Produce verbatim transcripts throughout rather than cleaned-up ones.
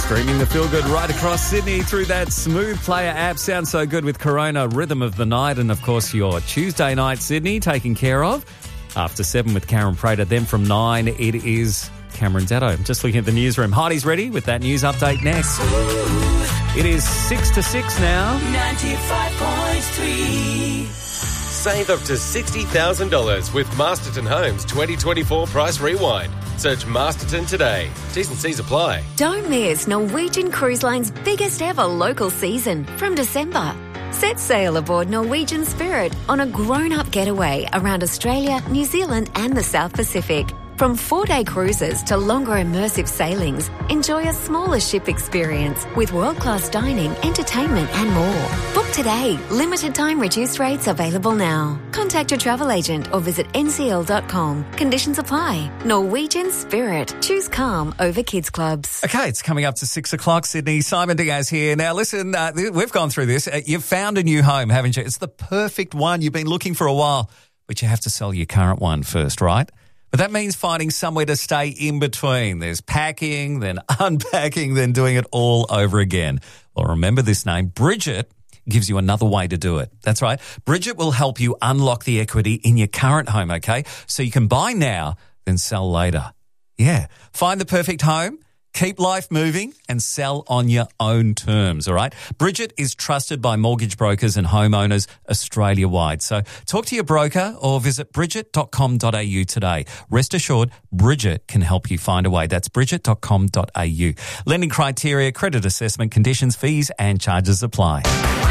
Streaming the feel good right across Sydney through that Smooth Player app. Sounds so good with Corona, Rhythm of the Night, and of course your Tuesday night Sydney taken care of. After seven with Karen Prater. Then from nine, it is Cameron Datto. Just looking at the newsroom. Heidi's ready with that news update next. It is six to six now. ninety-five point three. Save up to sixty thousand dollars with Masterton Homes twenty twenty-four Price Rewind. Search Masterton today. T's and C's apply. Don't miss Norwegian Cruise Line's biggest ever local season from December. Set sail aboard Norwegian Spirit on a grown-up getaway around Australia, New Zealand and the South Pacific. From four-day cruises to longer immersive sailings, enjoy a smaller ship experience with world-class dining, entertainment and more. Book today. Limited time reduced rates available now. Contact your travel agent or visit n c l dot com. Conditions apply. Norwegian Spirit. Choose calm over kids clubs. Okay, it's coming up to six o'clock, Sydney. Simon Diaz here. Now, listen, uh, we've gone through this. Uh, you've found a new home, haven't you? It's the perfect one you've been looking for a while, but you have to sell your current one first, right? But that means finding somewhere to stay in between. There's packing, then unpacking, then doing it all over again. Well, remember this name, Bridget gives you another way to do it. That's right. Bridget will help you unlock the equity in your current home, okay? So you can buy now, then sell later. Yeah. Find the perfect home, keep life moving, and sell on your own terms, all right? Bridget is trusted by mortgage brokers and homeowners Australia-wide. So talk to your broker or visit bridget dot com dot a u today. Rest assured, Bridget can help you find a way. That's bridget dot com dot a u. Lending criteria, credit assessment, conditions, fees and charges apply.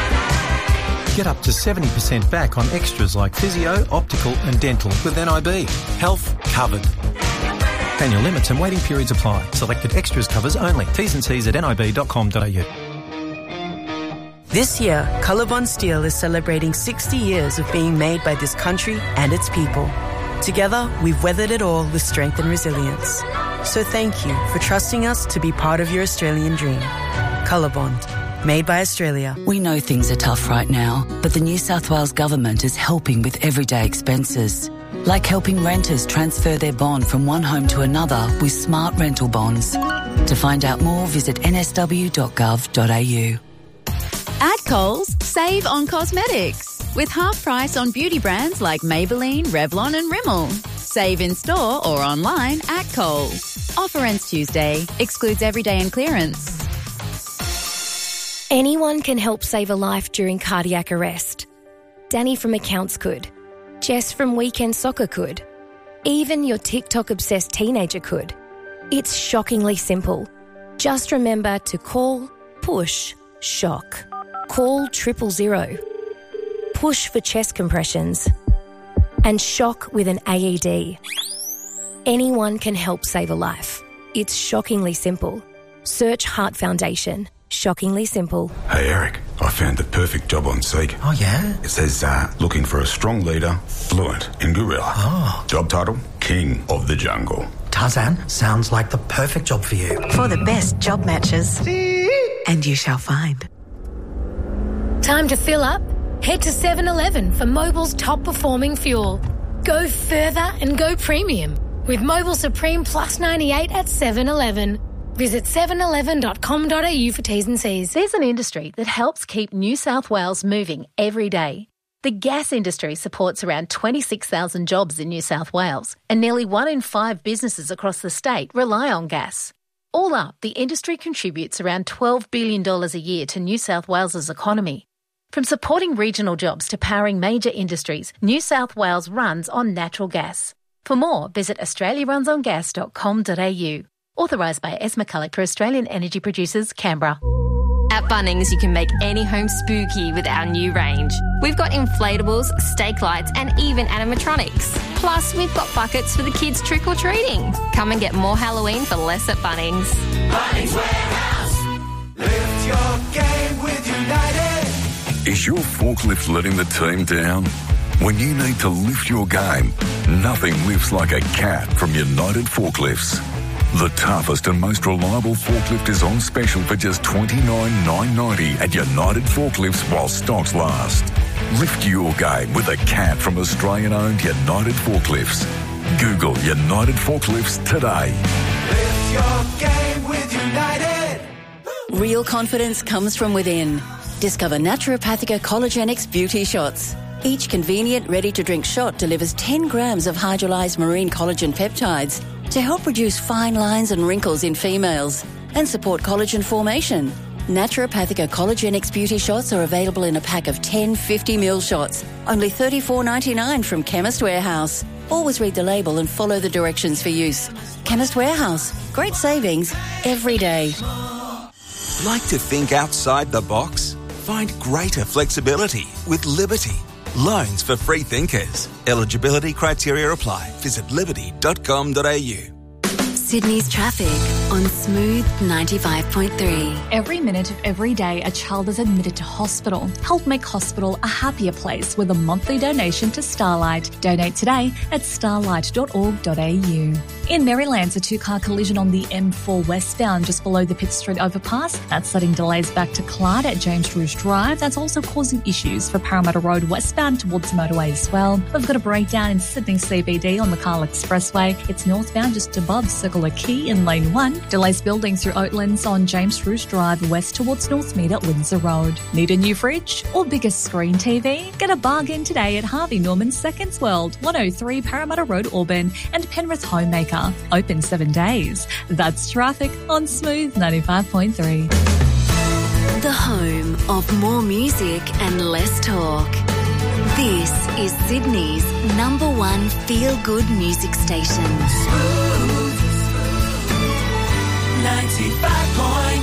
Get up to seventy percent back on extras like physio, optical and dental with N I B. Health covered. Annual limits and waiting periods apply. Selected extras covers only. T's and C's at n i b dot com dot a u. This year, Colorbond Steel is celebrating sixty years of being made by this country and its people. Together, we've weathered it all with strength and resilience. So thank you for trusting us to be part of your Australian dream. Colorbond. Made by Australia. We know things are tough right now, but the New South Wales Government is helping with everyday expenses. Like helping renters transfer their bond from one home to another with smart rental bonds. To find out more, visit n s w dot gov dot a u. At Coles, save on cosmetics. With half price on beauty brands like Maybelline, Revlon and Rimmel. Save in store or online at Coles. Offer ends Tuesday. Excludes everyday and clearance. Anyone can help save a life during cardiac arrest. Danny from accounts could. Jess from weekend soccer could. Even your TikTok-obsessed teenager could. It's shockingly simple. Just remember to call, push, shock. Call triple zero. Push for chest compressions. And shock with an A E D. Anyone can help save a life. It's shockingly simple. Search Heart Foundation. Shockingly simple. Hey, Eric, I found the perfect job on Seek. Oh, yeah? It says, uh, looking for a strong leader, fluent in gorilla. Oh. Job title, King of the Jungle. Tarzan, sounds like the perfect job for you. For the best job matches. And you shall find. Time to fill up? Head to seven eleven for Mobil's top-performing fuel. Go further and go premium with Mobil Supreme Plus ninety-eight at seven eleven. Visit seven eleven dot com dot a u for T's and C's. There's an industry that helps keep New South Wales moving every day. The gas industry supports around twenty-six thousand jobs in New South Wales, and nearly one in five businesses across the state rely on gas. All up, the industry contributes around twelve billion dollars a year to New South Wales's economy. From supporting regional jobs to powering major industries, New South Wales runs on natural gas. For more, visit australia runs on gas dot com dot a u. Authorised by S. McCulloch for Australian Energy Producers, Canberra. At Bunnings, you can make any home spooky with our new range. We've got inflatables, stake lights, and even animatronics. Plus, we've got buckets for the kids trick-or-treating. Come and get more Halloween for less at Bunnings. Bunnings Warehouse. Lift your game with United. Is your forklift letting the team down? When you need to lift your game, nothing lifts like a cat from United Forklifts. The toughest and most reliable forklift is on special for just twenty-nine thousand nine hundred ninety dollars at United Forklifts while stocks last. Lift your game with a cat from Australian-owned United Forklifts. Google United Forklifts today. Lift your game with United. Real confidence comes from within. Discover Naturopathica Collagenix Beauty Shots. Each convenient, ready-to-drink shot delivers ten grams of hydrolyzed marine collagen peptides to help reduce fine lines and wrinkles in females and support collagen formation. Naturopathica Collagenix Beauty Shots are available in a pack of ten fifty milliliter shots, only thirty-four ninety-nine from Chemist Warehouse. Always read the label and follow the directions for use. Chemist Warehouse. Great savings every day. Like to think outside the box? Find greater flexibility with Liberty. Loans for free thinkers. Eligibility criteria apply. Visit liberty dot com dot a u. Sydney's traffic on Smooth ninety-five point three. Every minute of every day, a child is admitted to hospital. Help make hospital a happier place with a monthly donation to Starlight. Donate today at starlight dot org dot a u. In Maryland, a two-car collision on the M four westbound just below the Pitt Street overpass. That's setting delays back to Clyde at James Rouge Drive. That's also causing issues for Parramatta Road westbound towards the motorway as well. We've got a breakdown in Sydney C B D on the Carl Expressway. It's northbound just above Circular Quay in lane one. Delays building through Oatlands on James Rouge Drive west towards Northmead at Windsor Road. Need a new fridge or bigger screen T V? Get a bargain today at Harvey Norman Seconds World, one oh three Parramatta Road, Auburn, and Penrith Homemaker. Open seven days. That's traffic on Smooth ninety-five point three. The home of more music and less talk. This is Sydney's number one feel-good music station. Smooth ninety-five point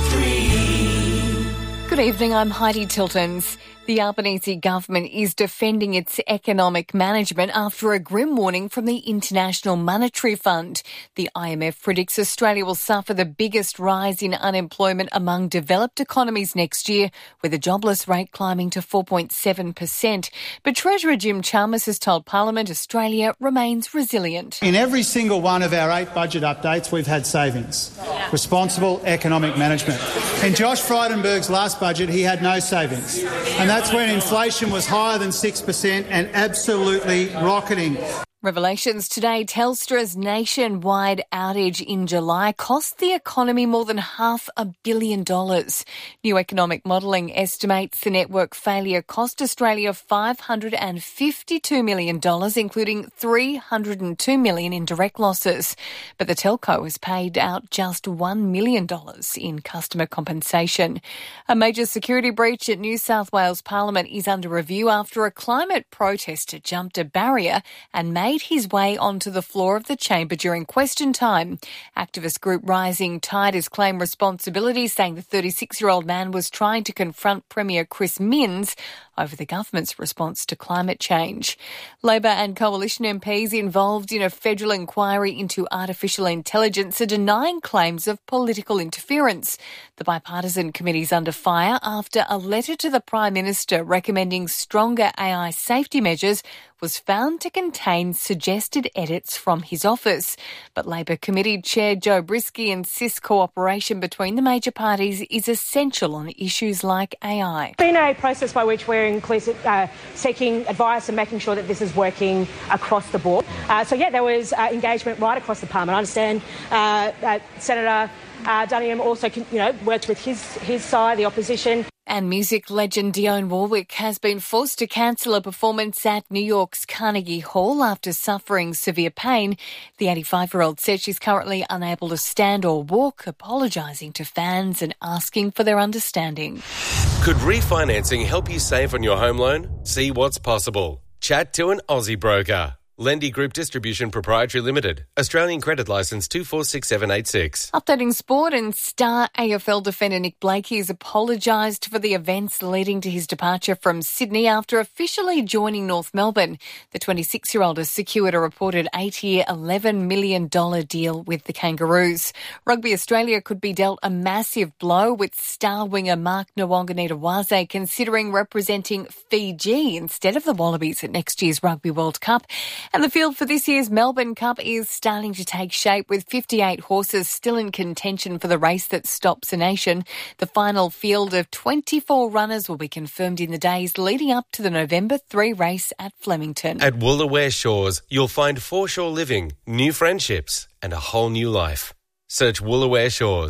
three. Good evening, I'm Heidi Tiltons. The Albanese government is defending its economic management after a grim warning from the International Monetary Fund. The I M F predicts Australia will suffer the biggest rise in unemployment among developed economies next year, with the jobless rate climbing to four point seven percent. But Treasurer Jim Chalmers has told Parliament Australia remains resilient. In every single one of our eight budget updates, we've had savings. Responsible economic management. In Josh Frydenberg's last budget, he had no savings. And that's when inflation was higher than six percent and absolutely rocketing. Revelations today, Telstra's nationwide outage in July cost the economy more than half a billion dollars. New economic modelling estimates the network failure cost Australia five hundred fifty-two million dollars, including three hundred two million dollars in direct losses. But the telco has paid out just one million dollars in customer compensation. A major security breach at New South Wales Parliament is under review after a climate protester jumped a barrier and made his way onto the floor of the chamber during question time. Activist group Rising Tide has claimed responsibility, saying the thirty-six-year-old man was trying to confront Premier Chris Minns over the government's response to climate change. Labor and Coalition M Ps involved in a federal inquiry into artificial intelligence are denying claims of political interference. The bipartisan committee's under fire after a letter to the Prime Minister recommending stronger A I safety measures was found to contain suggested edits from his office. But Labor Committee Chair Joe Brisky insists cooperation between the major parties is essential on issues like A I. It's been a process by which we're inclusive, uh, seeking advice and making sure that this is working across the board. Uh, so, yeah, there was uh, engagement right across the Parliament. I understand uh, uh, Senator uh, Dunningham also, you know, worked with his, his side, the opposition. And music legend Dionne Warwick has been forced to cancel a performance at New York's Carnegie Hall after suffering severe pain. The eighty-five-year-old says she's currently unable to stand or walk, apologising to fans and asking for their understanding. Could refinancing help you save on your home loan? See what's possible. Chat to an Aussie broker. Lendy Group Distribution Proprietary Limited. Australian credit licence two four six seven eight six. Updating sport, and star A F L defender Nick Blakey has apologised for the events leading to his departure from Sydney after officially joining North Melbourne. The twenty-six-year-old has secured a reported eight-year, eleven million dollars deal with the Kangaroos. Rugby Australia could be dealt a massive blow, with star winger Mark Nwanganitawaze considering representing Fiji instead of the Wallabies at next year's Rugby World Cup. And the field for this year's Melbourne Cup is starting to take shape, with fifty-eight horses still in contention for the race that stops a nation. The final field of twenty-four runners will be confirmed in the days leading up to the November three race at Flemington. At Woolooware Shores, you'll find foreshore living, new friendships and a whole new life. Search Woolooware Shores.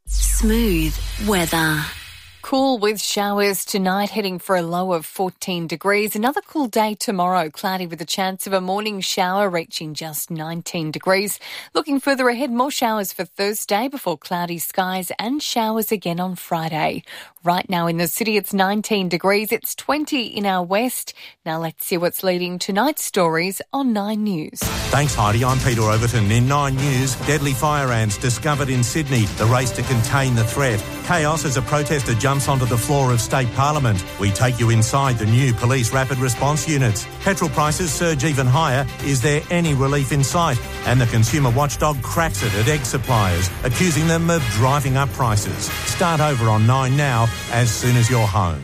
Smooth weather. Cool with showers tonight, heading for a low of fourteen degrees. Another cool day tomorrow, cloudy with a chance of a morning shower reaching just nineteen degrees. Looking further ahead, more showers for Thursday before cloudy skies and showers again on Friday. Right now in the city, it's nineteen degrees. It's twenty in our west. Now let's see what's leading tonight's stories on Nine News. Thanks, Heidi. I'm Peter Overton. In Nine News, deadly fire ants discovered in Sydney. The race to contain the threat. Chaos as a protester jumps onto the floor of State Parliament. We take you inside the new police rapid response units. Petrol prices surge even higher. Is there any relief in sight? And the consumer watchdog cracks it at egg suppliers, accusing them of driving up prices. Start over on Nine now, as soon as you're home.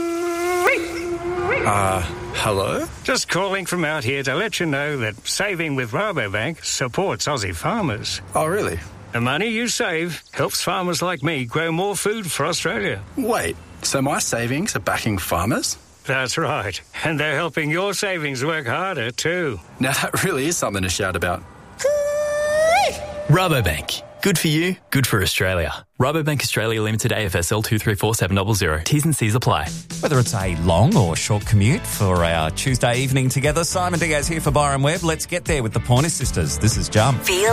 Uh, hello? Just calling from out here to let you know that saving with Rabobank supports Aussie farmers. Oh, really? The money you save helps farmers like me grow more food for Australia. Wait, so my savings are backing farmers? That's right. And they're helping your savings work harder too. Now that really is something to shout about. Rabobank. Good for you, good for Australia. Rabobank Australia Limited A F S L two three four seven zero zero. T's and C's apply. Whether it's a long or short commute for our Tuesday evening together, Simon Diaz here for Byron Webb. Let's get there with the Pointer Sisters. This is Jump. Feel